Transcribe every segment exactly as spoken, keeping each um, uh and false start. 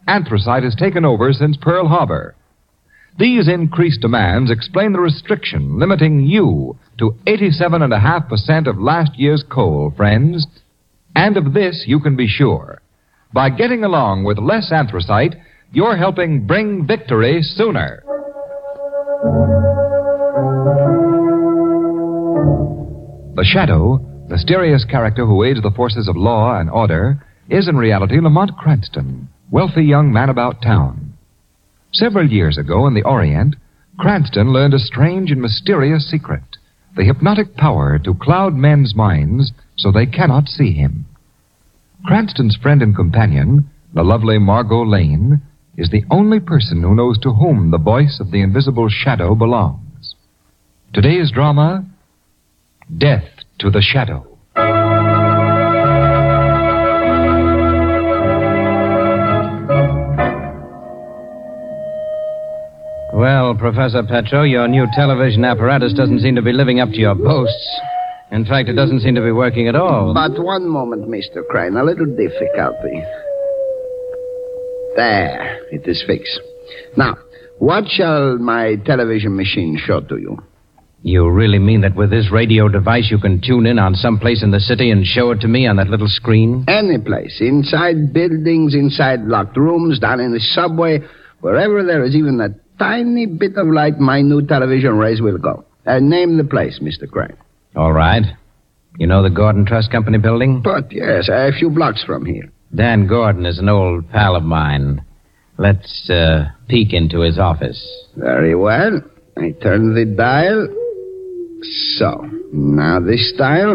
anthracite has taken over since Pearl Harbor. These increased demands explain the restriction limiting you to eighty-seven point five percent of last year's coal, friends. And of this you can be sure. By getting along with less anthracite, you're helping bring victory sooner. The Shadow, mysterious character who aids the forces of law and order, is in reality Lamont Cranston, wealthy young man about town. Several years ago in the Orient, Cranston learned a strange and mysterious secret, the hypnotic power to cloud men's minds so they cannot see him. Cranston's friend and companion, the lovely Margot Lane, is the only person who knows to whom the voice of the invisible Shadow belongs. Today's drama, Death to the Shadow. Well, Professor Petro, your new television apparatus doesn't seem to be living up to your boasts. In fact, it doesn't seem to be working at all. But one moment, Mister Crane. A little difficulty. There, it is fixed. Now, what shall my television machine show to you? You really mean that with this radio device you can tune in on some place in the city and show it to me on that little screen? Any place. Inside buildings, inside locked rooms, down in the subway, wherever there is even a tiny bit of light, my new television rays will go. Uh, name the place, Mister Crane. All right. You know the Gordon Trust Company building? But, yes, a few blocks from here. Dan Gordon is an old pal of mine. Let's uh, peek into his office. Very well. I turn the dial. So. Now this dial.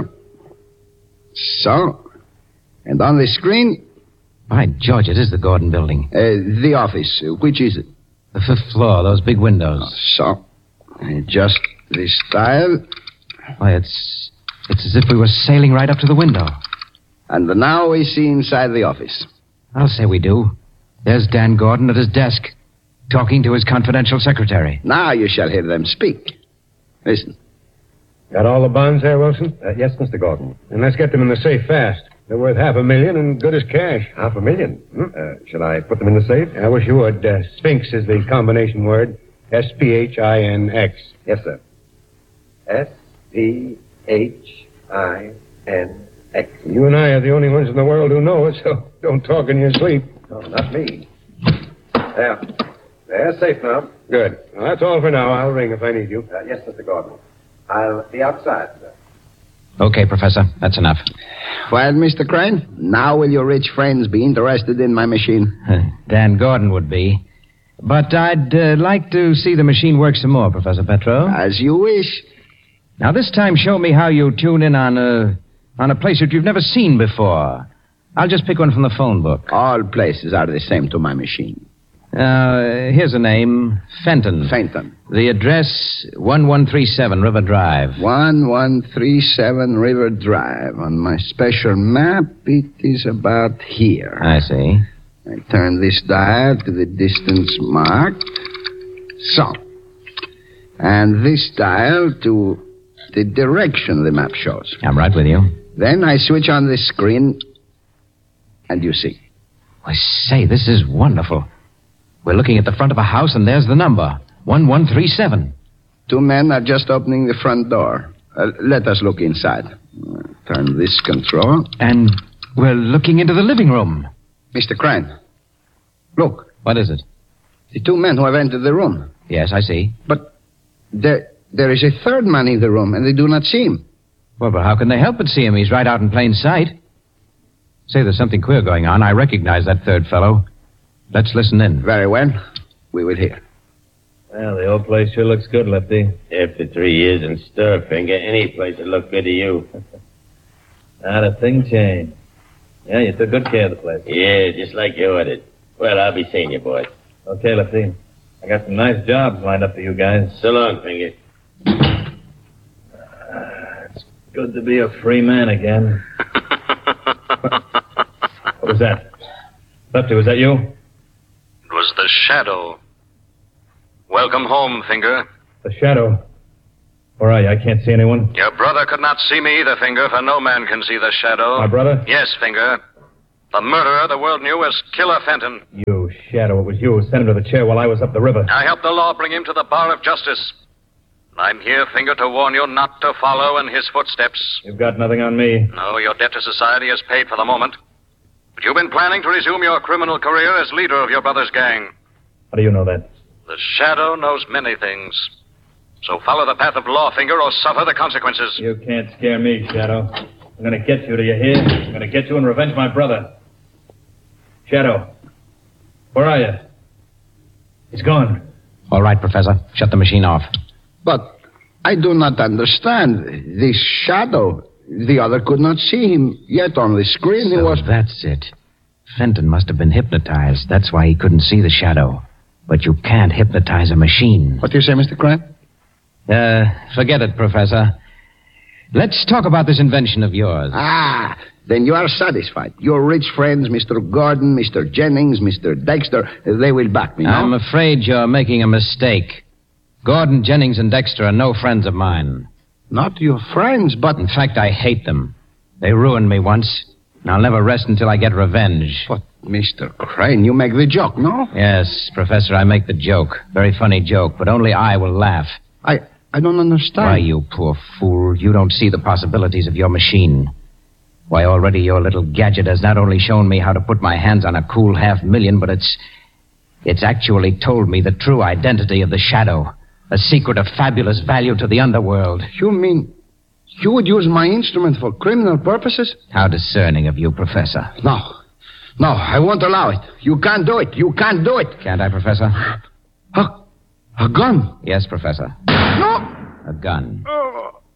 So. And on the screen... By George, it is the Gordon building. Uh, the office. Which is it? The fifth floor, those big windows. So. I adjust this dial... Why, it's it's as if we were sailing right up to the window. And now we see inside the office. I'll say we do. There's Dan Gordon at his desk, talking to his confidential secretary. Now you shall hear them speak. Listen. Got all the bonds there, Wilson? Uh, yes, Mister Gordon. And let's get them in the safe fast. They're worth half a million and good as cash. Half a million? Hmm? Uh, shall I put them in the safe? I wish you would. Uh, Sphinx is the combination word. S P H I N X. Yes, sir. S P H I N X. You and I are the only ones in the world who know it, so don't talk in your sleep. No, not me. There. There, safe now. Good. Well, that's all for now. I'll ring if I need you. Uh, yes, Mister Gordon. I'll be outside, sir. Okay, Professor. That's enough. Well, Mister Crane, now will your rich friends be interested in my machine? Dan Gordon would be. But I'd uh, like to see the machine work some more, Professor Petro. As you wish. Now, this time, show me how you tune in on a, on a place that you've never seen before. I'll just pick one from the phone book. All places are the same to my machine. Uh, here's a name, Fenton. Fenton. The address, one one three seven River Drive. one one three seven River Drive. On my special map, it is about here. I see. I turn this dial to the distance marked. So. And this dial to the direction the map shows. I'm right with you. Then I switch on the screen, and you see. I say, this is wonderful. We're looking at the front of a house, and there's the number, one one three seven. Two men are just opening the front door. Uh, let us look inside. Uh, turn this control. And we're looking into the living room. Mister Crane, look. What is it? The two men who have entered the room. Yes, I see. But there, there is a third man in the room, and they do not see him. Well, but how can they help but see him? He's right out in plain sight. Say, there's something queer going on. I recognize that third fellow. Let's listen in. Very well. We will hear. Well, the old place sure looks good, Lefty. After three years in stir, Finger, any place would look good to you. Not a thing changed. Yeah, you took good care of the place. Yeah, just like you ordered. Well, I'll be seeing you, boys. Okay, Lefty. I got some nice jobs lined up for you guys. So long, Finger. Uh, it's good to be a free man again. What was that? Lefty, was that you? It was the Shadow. Welcome home, Finger. The Shadow? Where are you? I can't see anyone. Your brother could not see me either, Finger, for no man can see the Shadow. My brother? Yes, Finger. The murderer the world knew was Killer Fenton. You Shadow, it was you who sent him to the chair while I was up the river. I helped the law bring him to the bar of justice. I'm here, Finger, to warn you not to follow in his footsteps. You've got nothing on me. No, your debt to society is paid for the moment. But you've been planning to resume your criminal career as leader of your brother's gang. How do you know that? The Shadow knows many things. So follow the path of law, Finger, or suffer the consequences. You can't scare me, Shadow. I'm going to get you, do you hear? I'm going to get you and revenge my brother. Shadow, where are you? He's gone. All right, Professor. Shut the machine off. But I do not understand. This Shadow, the other could not see him, yet on the screen he So was... that's it. Fenton must have been hypnotized. That's why he couldn't see the Shadow. But you can't hypnotize a machine. What do you say, Mister Grant? Uh, forget it, Professor. Let's talk about this invention of yours. Ah, then you are satisfied. Your rich friends, Mister Gordon, Mister Jennings, Mister Dexter, they will back me, no? I'm afraid you're making a mistake. Gordon, Jennings, and Dexter are no friends of mine. Not your friends, but... In fact, I hate them. They ruined me once, and I'll never rest until I get revenge. But, Mister Crane, you make the joke, no? Yes, Professor, I make the joke. Very funny joke, but only I will laugh. I... I don't understand. Why, you poor fool, you don't see the possibilities of your machine. Why, already your little gadget has not only shown me how to put my hands on a cool half million, but it's... It's actually told me the true identity of the Shadow. A secret of fabulous value to the underworld. You mean you would use my instrument for criminal purposes? How discerning of you, Professor. No. No, I won't allow it. You can't do it. You can't do it. Can't I, Professor? A, a gun? Yes, Professor. No. A gun. Oh.